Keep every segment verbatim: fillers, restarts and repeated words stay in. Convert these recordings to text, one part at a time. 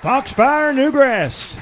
Foxfire Newgrass.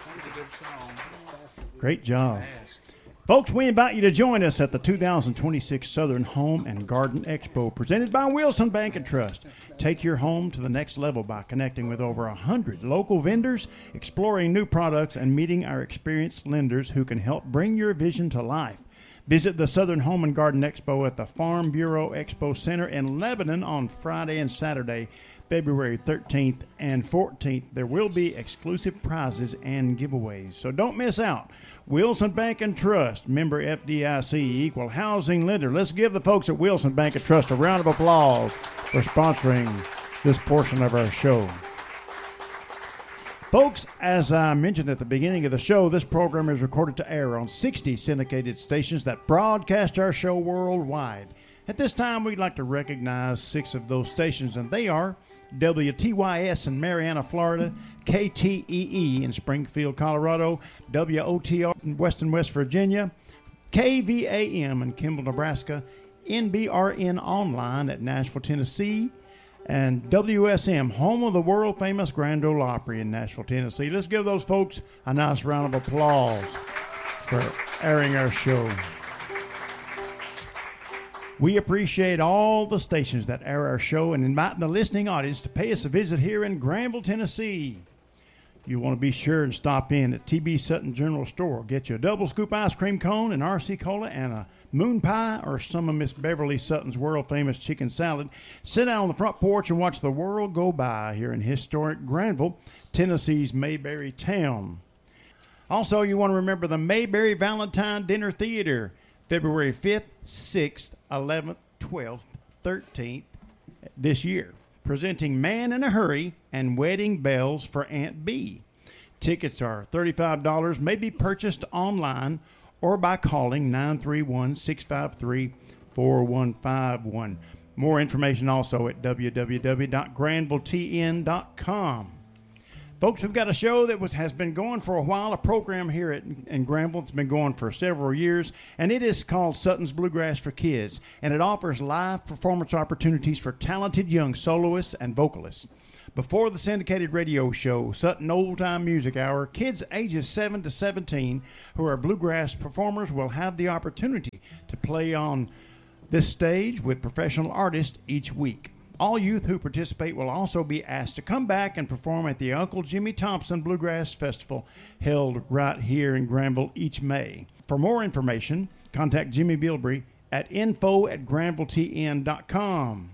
Great job. Folks, we invite you to join us at the two thousand twenty-six Southern Home and Garden Expo presented by Wilson Bank and Trust. Take your home to the next level by connecting with over one hundred local vendors, exploring new products, and meeting our experienced lenders who can help bring your vision to life. Visit the Southern Home and Garden Expo at the Farm Bureau Expo Center in Lebanon on Friday and Saturday, February thirteenth and fourteenth. There will be exclusive prizes and giveaways, so don't miss out. Wilson Bank and Trust, member F D I C, equal housing lender. Let's give the folks at Wilson Bank and Trust a round of applause for sponsoring this portion of our show. Folks, as I mentioned at the beginning of the show, this program is recorded to air on sixty syndicated stations that broadcast our show worldwide. At this time, we'd like to recognize six of those stations, and they are W T Y S in Marianna, Florida, K T E E in Springfield, Colorado, W O T R in Weston, West Virginia, K V A M in Kimball, Nebraska, N B R N Online at Nashville, Tennessee, and W S M, home of the world-famous Grand Ole Opry in Nashville, Tennessee. Let's give those folks a nice round of applause for airing our show. We appreciate all the stations that air our show and invite the listening audience to pay us a visit here in Granville, Tennessee. You want to be sure and stop in at T B Sutton General Store. Get you a double scoop ice cream cone, an R C Cola, and a moon pie or some of Miss Beverly Sutton's world-famous chicken salad. Sit out on the front porch and watch the world go by here in historic Granville, Tennessee's Mayberry town. Also, you want to remember the Mayberry Valentine Dinner Theater, February fifth, sixth, eleventh, twelfth, thirteenth this year, presenting Man in a Hurry and Wedding Bells for Aunt Bee. Tickets are thirty-five dollars, may be purchased online or by calling nine three one, six five three, four one five one. More information also at w w w dot granville t n dot com. Folks, we've got a show that was, has been going for a while, a program here at, in Granville. It's been going for several years, and it is called Sutton's Bluegrass for Kids, and it offers live performance opportunities for talented young soloists and vocalists. Before the syndicated radio show, Sutton Old Time Music Hour, kids ages seven to seventeen who are bluegrass performers will have the opportunity to play on this stage with professional artists each week. All youth who participate will also be asked to come back and perform at the Uncle Jimmy Thompson Bluegrass Festival held right here in Granville each May. For more information, contact Jimmy Bilbrey at info at granville t n dot com.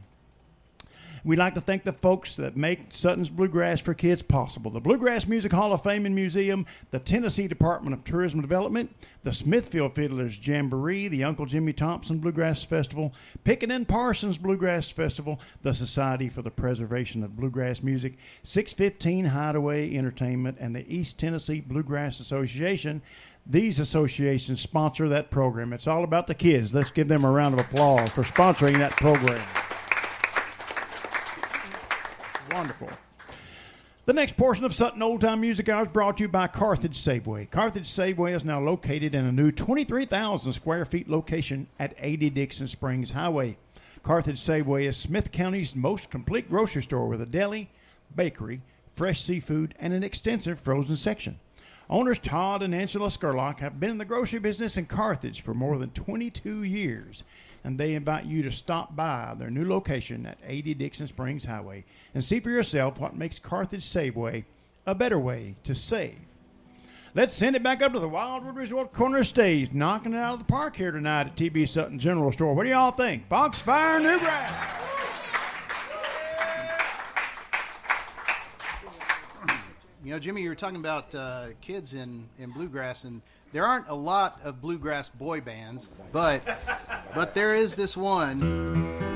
We'd like to thank the folks that make Sutton's Bluegrass for Kids possible. The Bluegrass Music Hall of Fame and Museum, the Tennessee Department of Tourism Development, the Smithfield Fiddlers Jamboree, the Uncle Jimmy Thompson Bluegrass Festival, Pickett and Parsons Bluegrass Festival, the Society for the Preservation of Bluegrass Music, six fifteen Hideaway Entertainment, and the East Tennessee Bluegrass Association. These associations sponsor that program. It's all about the kids. Let's give them a round of applause for sponsoring that program. Wonderful. The next portion of Sutton Old Time Music Hour is brought to you by Carthage Safeway. Carthage Safeway is now located in a new twenty-three thousand square feet location at eighty Dixon Springs Highway. Carthage Safeway is Smith County's most complete grocery store with a deli, bakery, fresh seafood, and an extensive frozen section. Owners Todd and Angela Skurlock have been in the grocery business in Carthage for more than twenty-two years, and they invite you to stop by their new location at eighty Dixon Springs Highway and see for yourself what makes Carthage Safeway a better way to save. Let's send it back up to the Wildwood Resort corner stage, knocking it out of the park here tonight at T B Sutton General Store. What do y'all think? Foxfire Newgrass! You know, Jimmy, you were talking about uh, kids in, in bluegrass, and there aren't a lot of bluegrass boy bands, but but there is this one